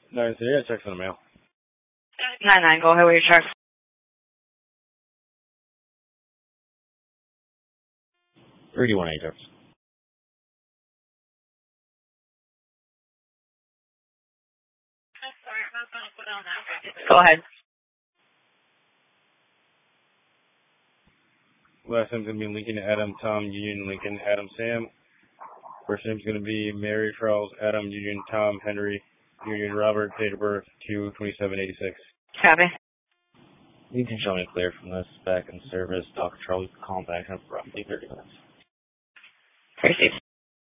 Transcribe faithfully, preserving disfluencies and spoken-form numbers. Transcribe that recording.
Nine three, I checked in the mail. Nine nine, go ahead with your check. Thirty-one eight checks. Go ahead. Last name's gonna be Lincoln Adam Tom Union Lincoln Adam Sam. First name's gonna be Mary Charles Adam Union Tom Henry Union Robert. Date of birth two twenty-seven eighty-six. Copy. You can show me clear from this back in service. Doctor Charlie, call back in roughly thirty minutes. Received.